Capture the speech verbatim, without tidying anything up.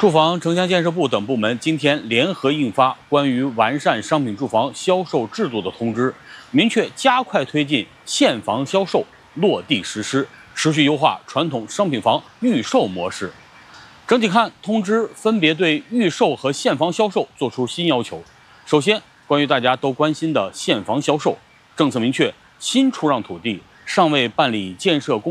住房城乡建设部等部门今天联合印发关于完善商品住房销售制度的通知，明确加快推进现房销售落地实施，持续优化传统商品房预售模式。整体看，通知分别对预售和现房销售作出新要求。首先，关于大家都关心的现房销售，政策明确，新出让土地尚未办理建设工